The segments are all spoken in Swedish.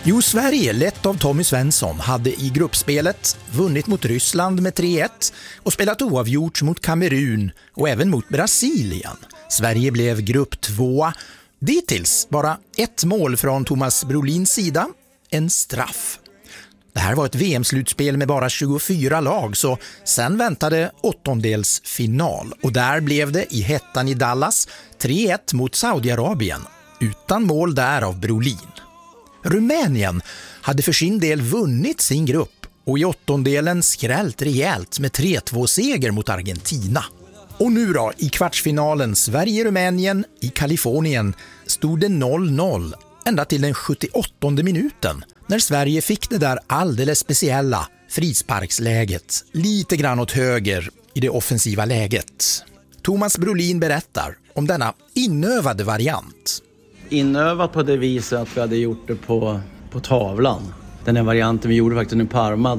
Jo, Sverige, lett av Tommy Svensson, hade i gruppspelet vunnit mot Ryssland med 3-1 och spelat oavgjort mot Kamerun och även mot Brasilien. Sverige blev grupp 2. Dittills bara ett mål från Thomas Brolins sida, en straff. Det här var ett VM-slutspel med bara 24 lag, så sen väntade åttondelsfinal. Och där blev det i hettan i Dallas 3-1 mot Saudiarabien, utan mål där av Brolin. Rumänien hade för sin del vunnit sin grupp och i åttondelen skrällt rejält med 3-2-seger mot Argentina. Och nu då, i kvartsfinalen Sverige-Rumänien i Kalifornien stod det 0-0 ända till den 78:e minuten när Sverige fick det där alldeles speciella frisparksläget lite grann åt höger i det offensiva läget. Thomas Brolin berättar om denna inövade variant. Inövat på det viset att vi hade gjort det på tavlan. Den här varianten vi gjorde faktiskt i Parma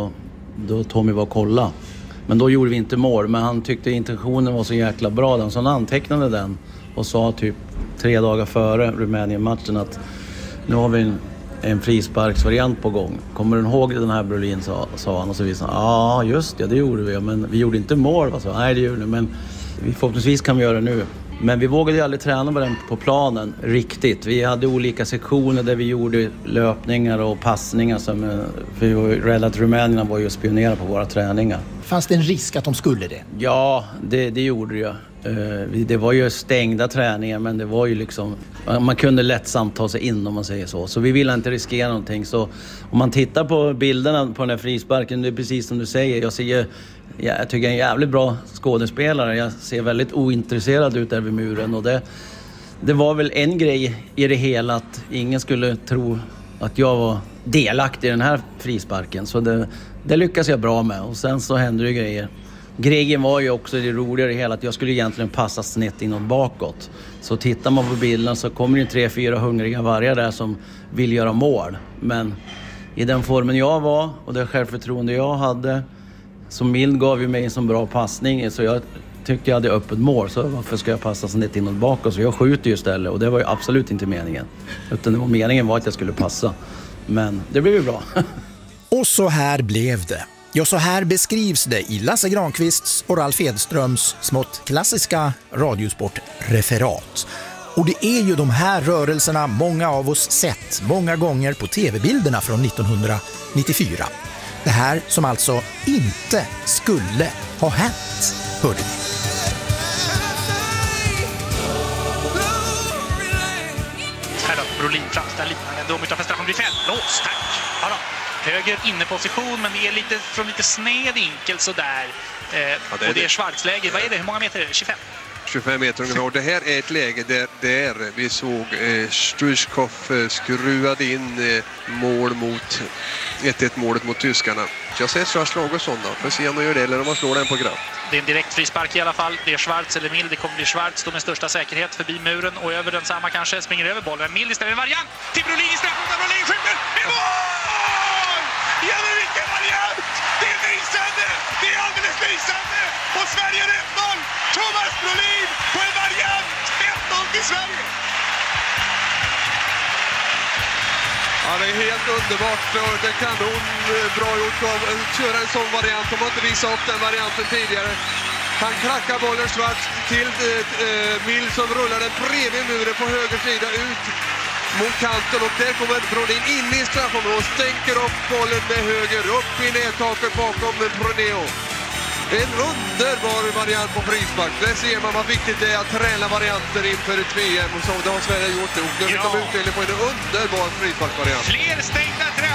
då Tommy var och kolla. Men då gjorde vi inte mål, men han tyckte intentionen var så jäkla bra. Så han antecknade den och sa typ 3 dagar före Rumänien-matchen att nu har vi en frisparksvariant på gång. Kommer du ihåg den här Brolin, sa han, och så visade han. Ja, just det gjorde vi, men vi gjorde inte mål. Alltså. Nej, det gjorde vi, men förhoppningsvis kan vi göra det nu. Men vi vågade ju aldrig träna med den på planen riktigt. Vi hade olika sektioner där vi gjorde löpningar och passningar. För vi var ju rädda att Rumänierna var ju spionera på våra träningar. Fanns det en risk att de skulle det? Ja, det gjorde det ju. Det var ju stängda träningar, men det var ju liksom... Man kunde lättsamt ta sig in, om man säger så. Så vi ville inte riskera någonting. Så om man tittar på bilderna på den här frisparken, det är precis som du säger. Jag tycker jag är en jävligt bra skådespelare. Jag ser väldigt ointresserad ut där vid muren. Och det var väl en grej i det hela att ingen skulle tro att jag var delaktig i den här frisparken. Så det lyckas jag bra med. Och sen så hände det grejer. Grejen var ju också det roligare i hela att jag skulle egentligen passa snett inåt bakåt. Så tittar man på bilden så kommer det 3-4 hungriga vargar där som vill göra mål. Men i den formen jag var och det självförtroende jag hade, så Mild gav ju mig en så bra passning så jag tyckte jag hade öppet mål. Så varför ska jag passa snett inåt bakåt? Så jag skjuter ju istället, och det var ju absolut inte meningen. Utan meningen var att jag skulle passa. Men det blev ju bra. Och så här blev det. Ja, så här beskrivs det i Lasse Granqvists och Ralf Edströms smått klassiska radiosportreferat. Och det är ju de här rörelserna många av oss sett många gånger på tv-bilderna från 1994. Det här som alltså inte skulle ha hänt, hörde ni. Här då, Brolin framställer liknande ändå utanför straffen blir fällås, tack. Ja då. Höger inneposition, men det är från lite sned vinkel sådär. Och det är Schwarz-läge. Vad är det? Hur många meter är det? 25 meter ungefär. Och det här är ett läge där vi såg Struiskov skruvad in mål mot 1-1 målet mot tyskarna. Jag säger strax Lagersson då. Får se om han gör det eller om han slår den på gratt. Det är en direkt frispark i alla fall. Det är Schwarz eller Mild. Det kommer bli Schwarz då med största säkerhet förbi muren och över den samma kanske. Springer över bollen. Mild istället en variant till Brolin i straffområdet. Brolin skjuter. Det är mål! Ja, men vilken variant! Det är lysande! Det är alldeles lysande! Och Sverige är 1-0! Thomas Brolin på en variant! 1-0 till Sverige! Ja, det är helt underbart och det är kanon bra gjort att köra en sån variant. De har inte visat upp den varianten tidigare. Han klackar bollen Schwarz till Mild som rullar den bredvid muren på höger sida ut mot kanten, och där kommer Brolin in i straffområdet, stänker upp bollen med höger upp i nättaket bakom Proneo. En underbar variant på frispark. Där ser man vad viktigt det är att träna varianter inför ett VM, och så det har Sverige gjort nu. Nu fick de utdelning på en underbar frisparksvariant. Fler stängda